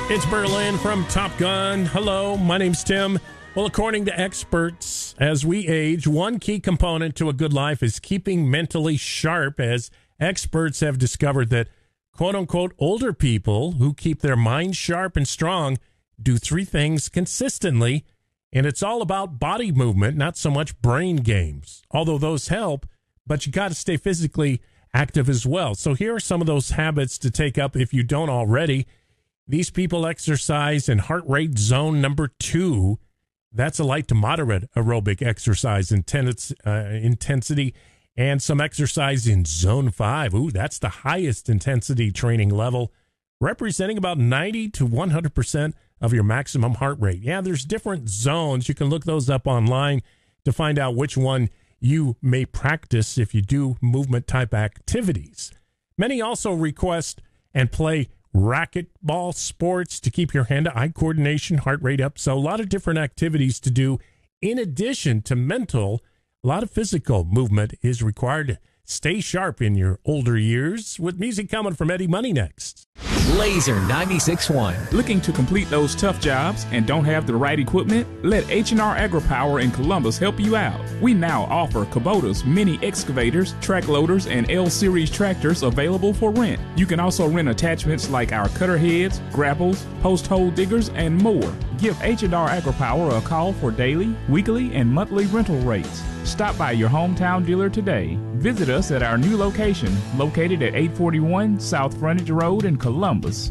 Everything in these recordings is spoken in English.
It's Berlin from Top Gun. Hello, my name's Tim. Well, according to experts, as we age, one key component to a good life is keeping mentally sharp, as experts have discovered that, quote-unquote, older people who keep their minds sharp and strong do three things consistently, and it's all about body movement, not so much brain games, although those help, but you got to stay physically active as well. So here are some of those habits to take up if you don't already. These people exercise in heart rate zone number 2. That's a light to moderate aerobic exercise intensity, and some exercise in zone 5. Ooh, that's the highest intensity training level, representing about 90 to 100% of your maximum heart rate. Yeah, there's different zones. You can look those up online to find out which one you may practice if you do movement type activities. Many also request and play racquetball sports to keep your hand-to-eye coordination, heart rate up. So a lot of different activities to do. In addition to mental, a lot of physical movement is required to stay sharp in your older years. With music coming from Eddie Money next. Laser 96.1. Looking to complete those tough jobs and don't have the right equipment? Let H&R AgriPower in Columbus help you out. We now offer Kubota's mini excavators, track loaders, and L-Series tractors available for rent. You can also rent attachments like our cutter heads, grapples, post hole diggers, and more. Give H&R AgriPower a call for daily, weekly, and monthly rental rates. Stop by your hometown dealer today. Visit us at our new location, located at 841 South Frontage Road in Columbus.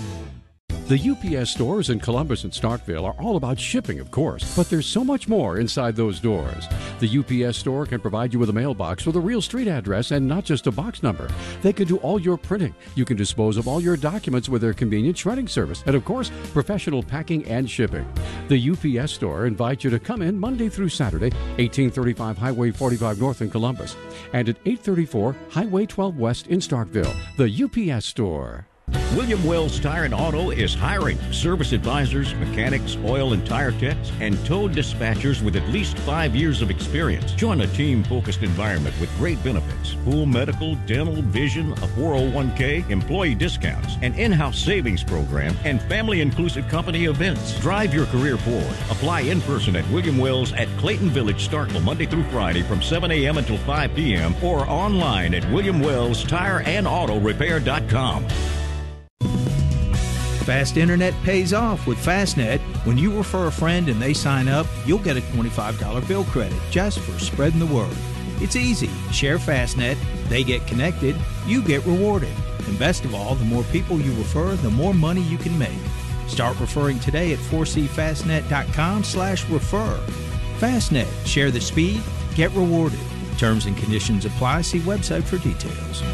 The UPS stores in Columbus and Starkville are all about shipping, of course, but there's so much more inside those doors. The UPS store can provide you with a mailbox with a real street address and not just a box number. They can do all your printing. You can dispose of all your documents with their convenient shredding service, and of course, professional packing and shipping. The UPS store invites you to come in Monday through Saturday, 1835 Highway 45 North in Columbus, and at 834 Highway 12 West in Starkville. The UPS store. William Wells Tire and Auto is hiring service advisors, mechanics, oil and tire techs, and tow dispatchers with at least 5 years of experience. Join a team-focused environment with great benefits: full medical, dental, vision, a 401k, employee discounts, an in-house savings program, and family-inclusive company events. Drive your career forward. Apply in person at William Wells at Clayton Village, Starkville, Monday through Friday from 7 a.m. until 5 p.m. or online at WilliamWellsTireandAutoRepair.com. Fast internet pays off with Fastnet. When you refer a friend and they sign up, you'll get a $25 bill credit just for spreading the word. It's easy. Share Fastnet, they get connected, you get rewarded. And best of all, the more people you refer, the more money you can make. Start referring today at 4cfastnet.com/refer. Fastnet. Share the speed, get rewarded. Terms and conditions apply. See website for details.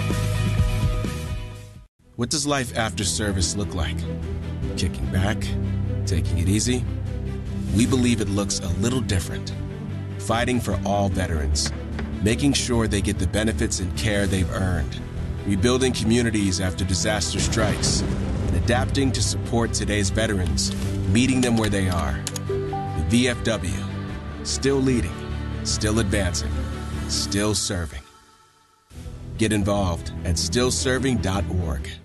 What does life after service look like? Kicking back? Taking it easy? We believe it looks a little different. Fighting for all veterans. Making sure they get the benefits and care they've earned. Rebuilding communities after disaster strikes. And adapting to support today's veterans. Meeting them where they are. The VFW. Still leading. Still advancing. Still serving. Get involved at stillserving.org.